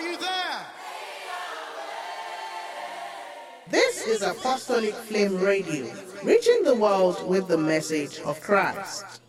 you there? This is Apostolic Flame Radio, reaching the world with the message of Christ.